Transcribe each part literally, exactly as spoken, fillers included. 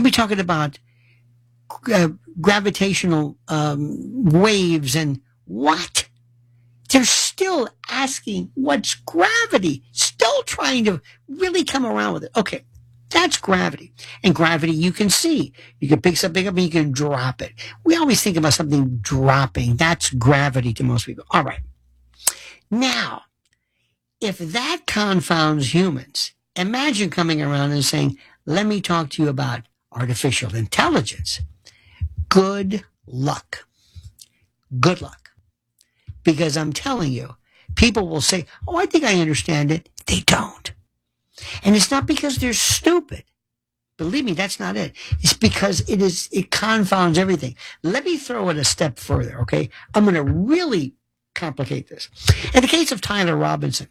could be talking about uh, gravitational um, waves and what? They're still asking what's gravity, still trying to really come around with it. Okay, that's gravity. And gravity you can see. You can pick something up and you can drop it. We always think about something dropping. That's gravity to most people. All right. Now, if that confounds humans, imagine coming around and saying, let me talk to you about artificial intelligence. Good luck. Good luck. Because I'm telling you, people will say, oh, I think I understand it. They don't. And it's not because they're stupid. Believe me, that's not it. It's because it is, it confounds everything. Let me throw it a step further, okay? I'm going to really complicate this. In the case of Tyler Robinson,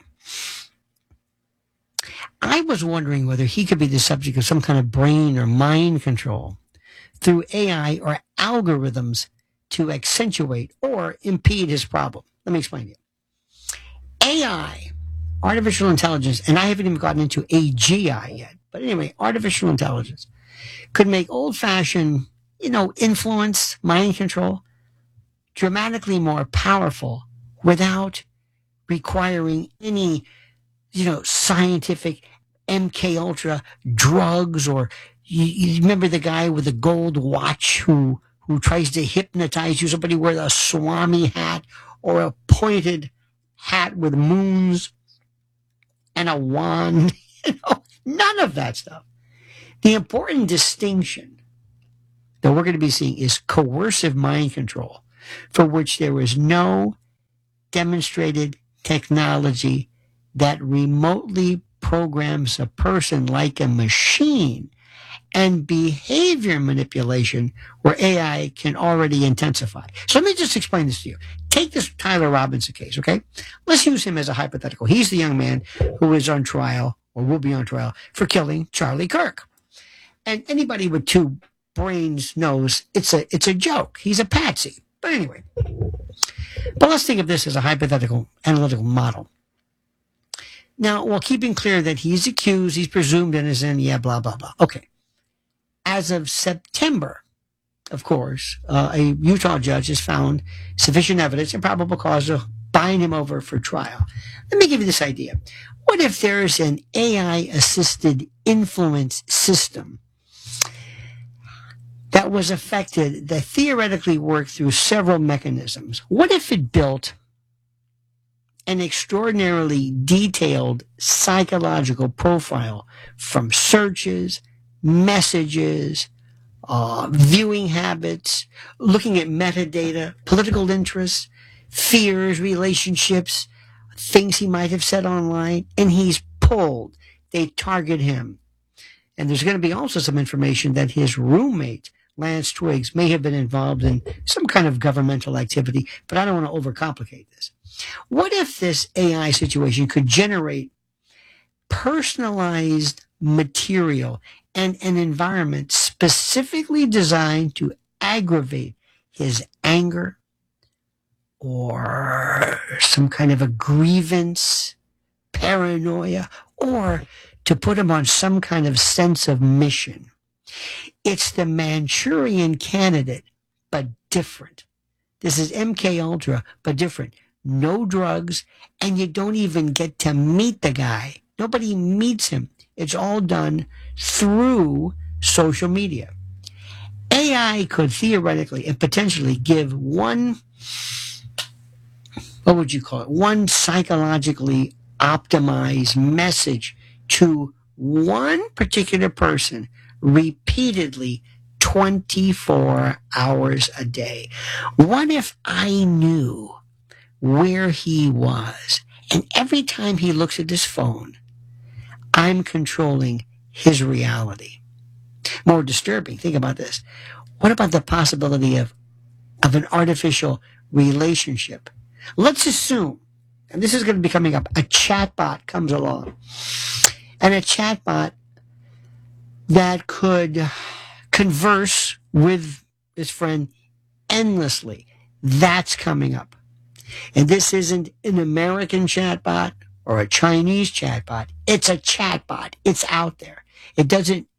I was wondering whether he could be the subject of some kind of brain or mind control through A I or algorithms to accentuate or impede his problem. Let me explain to you. A I, artificial intelligence, and I haven't even gotten into A G I yet, but anyway, artificial intelligence could make old-fashioned, you know, influence, mind control dramatically more powerful without requiring any, you know, scientific M K Ultra drugs, or you, you remember the guy with the gold watch who who tries to hypnotize you, somebody wears a Swami hat or a pointed hat with moons and a wand. You know, none of that stuff. The important distinction that we're going to be seeing is coercive mind control, for which there is no demonstrated technology that remotely programs a person like a machine, and behavior manipulation where A I can already intensify. So let me just explain this to you. Take this Tyler Robinson case, okay? Let's use him as a hypothetical. He's the young man who is on trial, or will be on trial, for killing Charlie Kirk. And anybody with two brains knows it's a it's a joke. He's a patsy. But anyway, but let's think of this as a hypothetical analytical model. Now, while keeping clear that he's accused, he's presumed innocent, yeah, blah, blah, blah. Okay. As of September, of course, uh, a Utah judge has found sufficient evidence and probable cause to bind him over for trial. Let me give you this idea. What if there's an A I-assisted influence system that was affected, that theoretically worked through several mechanisms? What if it built an extraordinarily detailed psychological profile from searches, messages, uh, viewing habits, looking at metadata, political interests, fears, relationships, things he might have said online, and he's pulled. They target him. And there's going to be also some information that his roommate, Lance Twiggs, may have been involved in some kind of governmental activity, but I don't want to overcomplicate this. What if this A I situation could generate personalized material and an environment specifically designed to aggravate his anger or some kind of a grievance, paranoia, or to put him on some kind of sense of mission? It's the Manchurian Candidate, but different. This is M K Ultra, but different. No drugs, and you don't even get to meet the guy. Nobody meets him. It's all done through social media. A I could theoretically and potentially give one, what would you call it, one psychologically optimized message to one particular person repeatedly twenty-four hours a day. What if I knew where he was, and every time he looks at his phone, I'm controlling his reality? More disturbing, think about this. What about the possibility of, of an artificial relationship? Let's assume, and this is going to be coming up, a chatbot comes along, and a chatbot that could converse with his friend endlessly. That's coming up. And this isn't an American chatbot or a Chinese chatbot. It's a chatbot. It's out there. It doesn't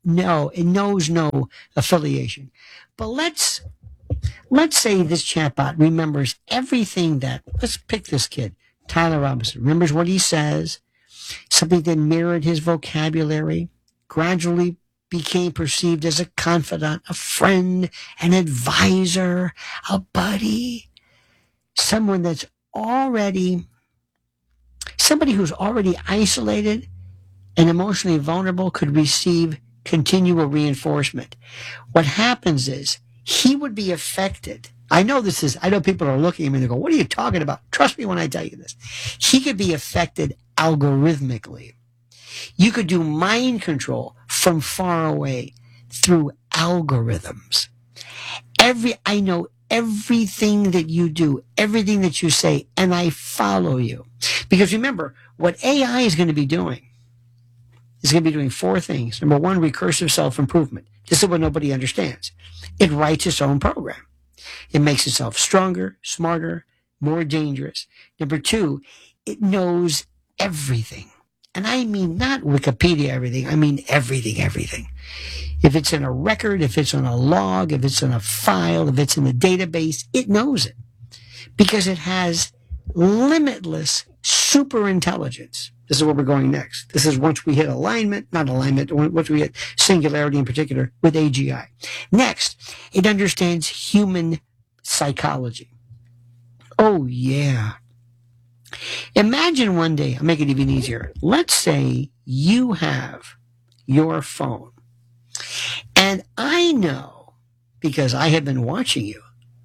no, it knows no affiliation. But let's let's say this chatbot remembers everything that, let's pick this kid, Tyler Robinson, remembers what he says, something that mirrored his vocabulary, gradually became perceived as a confidant, a friend, an advisor, a buddy, someone that's already, somebody who's already isolated and emotionally vulnerable could receive continual reinforcement. What happens is he would be affected. I know this is, I know people are looking at me and they go, what are you talking about? Trust me when I tell you this. He could be affected algorithmically. You could do mind control from far away through algorithms. Every, I know everything that you do, everything that you say, and I follow you. Because remember, what A I is going to be doing is going to be doing four things. Number one, recursive self-improvement. This is what nobody understands. It writes its own program. It makes itself stronger, smarter, more dangerous. Number two, it knows everything. And I mean not Wikipedia everything. I mean everything, everything. If it's in a record, if it's on a log, if it's in a file, if it's in a database, it knows it. Because it has limitless super intelligence. This is where we're going next. This is once we hit alignment, not alignment, once we hit singularity in particular with A G I. Next, it understands human psychology. Oh, yeah. Imagine one day, I'll make it even easier. Let's say you have your phone. And I know, because I have been watching you,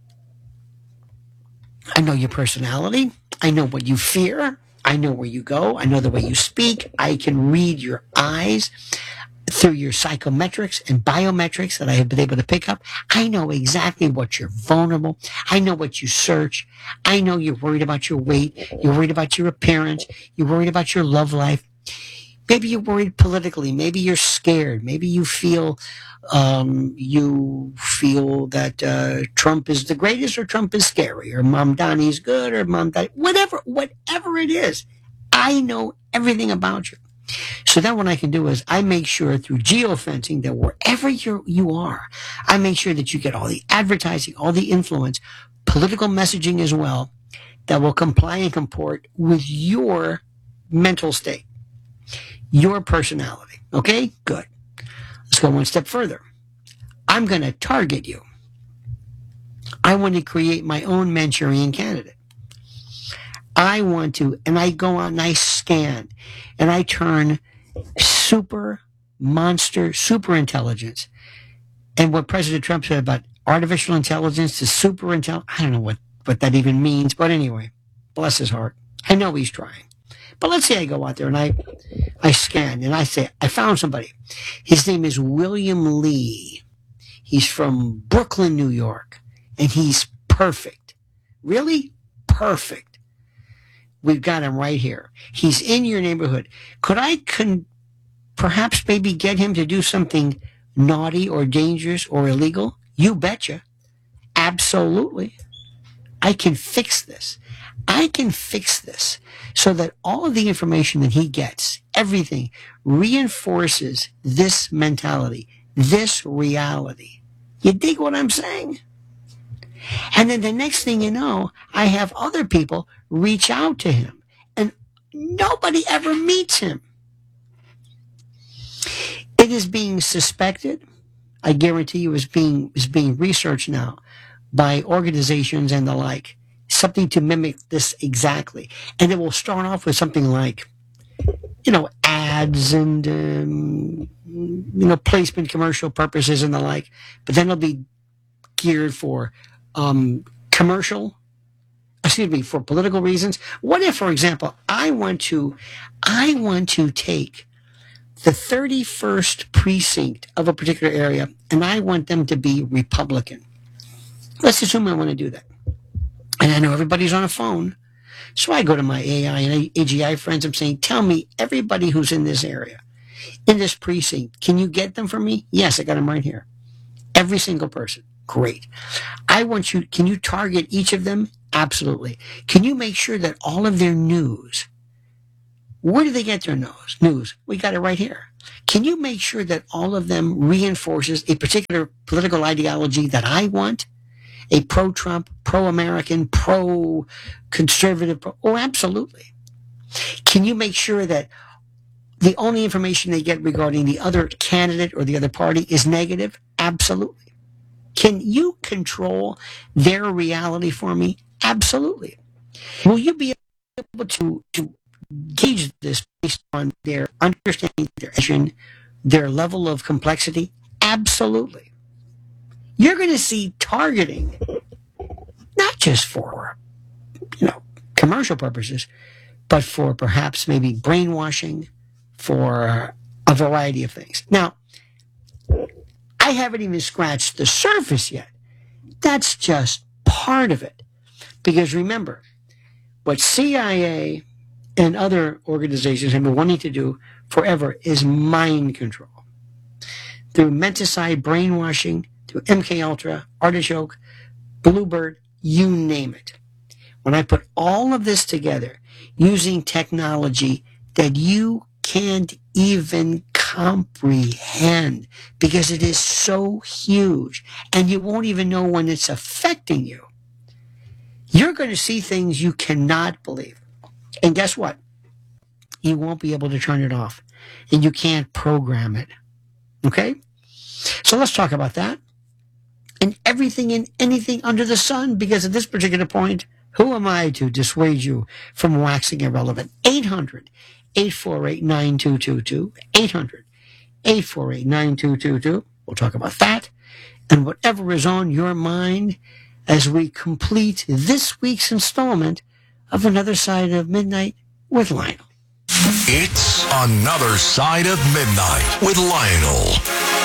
I know your personality. I know what you fear. I know where you go. I know the way you speak. I can read your eyes through your psychometrics and biometrics that I have been able to pick up. I know exactly what you're vulnerable. I know what you search. I know you're worried about your weight. You're worried about your appearance. You're worried about your love life. Maybe you're worried politically. Maybe you're scared. Maybe you feel um, you feel that uh, Trump is the greatest, or Trump is scary, or Mamdani is good, or Mamdani, whatever, whatever it is. I know everything about you. So then what I can do is I make sure through geofencing that wherever you you are, I make sure that you get all the advertising, all the influence, political messaging as well, that will comply and comport with your mental state, your personality. Okay? Good. Let's go one step further. I'm going to target you. I want to create my own Manchurian candidate. I want to, and I go on and I scan, and I turn super monster, super intelligence. And what President Trump said about artificial intelligence to super intelligence, I don't know what, what that even means, but anyway, bless his heart. I know he's trying. But let's say I go out there and I, I scan and I say, I found somebody. His name is William Lee. He's from Brooklyn, New York, and he's perfect. Really? Perfect. We've got him right here. He's in your neighborhood. Could I con- perhaps maybe get him to do something naughty or dangerous or illegal? You betcha. Absolutely. I can fix this. I can fix this so that all of the information that he gets, everything, reinforces this mentality, this reality. You dig what I'm saying? And then the next thing you know, I have other people reach out to him, and nobody ever meets him. It is being suspected. I guarantee you is being is being researched now by organizations and the like, something to mimic this exactly. And it will start off with something like, you know, ads and, um, you know, placement, commercial purposes and the like. But then it'll be geared for um, commercial, excuse me, for political reasons. What if, for example, I want to, I want to take the thirty-first precinct of a particular area and I want them to be Republican. Let's assume I want to do that. And I know everybody's on a phone. So I go to my A I and A G I friends. I'm saying, tell me everybody who's in this area, in this precinct. Can you get them for me? Yes, I got them right here. Every single person. Great. I want you, can you target each of them? Absolutely. Can you make sure that all of their news, where do they get their news? News. We got it right here. Can you make sure that all of them reinforces a particular political ideology that I want? A pro-Trump, pro-American, pro-conservative? Pro- oh, absolutely. Can you make sure that the only information they get regarding the other candidate or the other party is negative? Absolutely. Can you control their reality for me? Absolutely. Will you be able to, to gauge this based on their understanding, their action, their level of complexity? Absolutely. You're going to see targeting, not just for, you know, commercial purposes, but for perhaps maybe brainwashing, for a variety of things. Now, I haven't even scratched the surface yet. That's just part of it. Because remember, what C I A and other organizations have been wanting to do forever is mind control. Through menticide, brainwashing, through M K Ultra, Artichoke, Bluebird, you name it. When I put all of this together using technology that you can't even comprehend because it is so huge and you won't even know when it's affecting you, you're going to see things you cannot believe. And guess what? You won't be able to turn it off and you can't program it. Okay? So let's talk about that and everything and anything under the sun, because at this particular point, who am I to dissuade you from waxing irrelevant? eight hundred, eight four eight, nine two two two. eight hundred, eight four eight, nine two two two. We'll talk about that and whatever is on your mind as we complete this week's installment of Another Side of Midnight with Lionel. It's Another Side of Midnight with Lionel.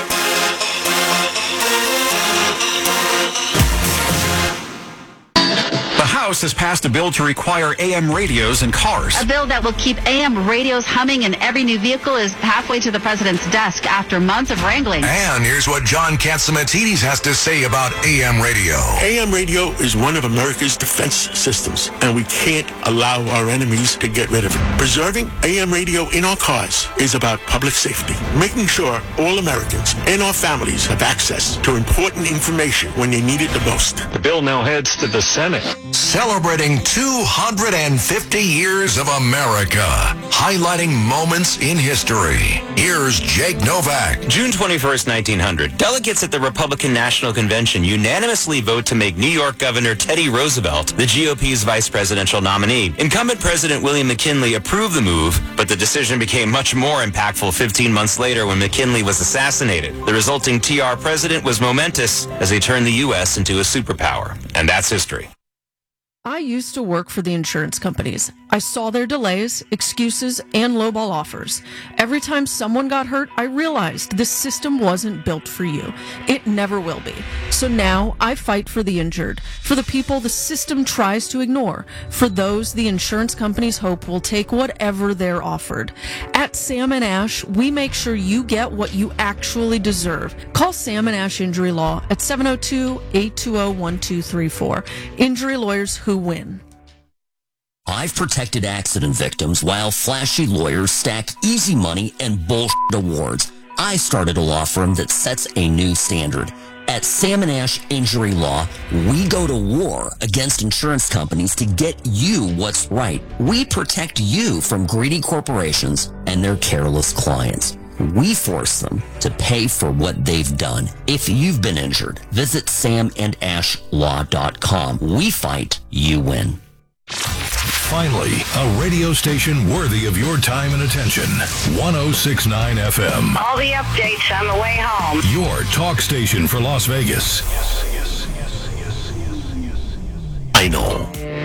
The House has passed a bill to require A M radios in cars. A bill that will keep A M radios humming in every new vehicle is halfway to the president's desk after months of wrangling. And here's what John Catsimatidis has to say about A M radio. A M radio is one of America's defense systems, and we can't allow our enemies to get rid of it. Preserving A M radio in our cars is about public safety, making sure all Americans and our families have access to important information when they need it the most. The bill now heads to the Senate. Celebrating two hundred fifty years of America, highlighting moments in history. Here's Jake Novak. June twenty-first, nineteen hundred. Delegates at the Republican National Convention unanimously vote to make New York Governor Teddy Roosevelt the G O P's vice presidential nominee. Incumbent President William McKinley approved the move, but the decision became much more impactful fifteen months later when McKinley was assassinated. The resulting T R president was momentous as they turned the U S into a superpower. And that's history. I used to work for the insurance companies. I saw their delays, excuses, and lowball offers. Every time someone got hurt, I realized this system wasn't built for you. It never will be. So now I fight for the injured, for the people the system tries to ignore, for those the insurance companies hope will take whatever they're offered. At Sam and Ash, we make sure you get what you actually deserve. Call Sam and Ash Injury Law at seven oh two, eight two oh, one two three four. Injury lawyers who win. I've protected accident victims while flashy lawyers stack easy money and bullshit awards. I started a law firm that sets a new standard. At Sam and Ash Injury Law, we go to war against insurance companies to get you what's right. We protect you from greedy corporations and their careless clients. We force them to pay for what they've done. If you've been injured, visit sam and ash law dot com. We fight, you win. Finally, a radio station worthy of your time and attention. one oh six point nine F M. All the updates on the way home. Your talk station for Las Vegas. I know.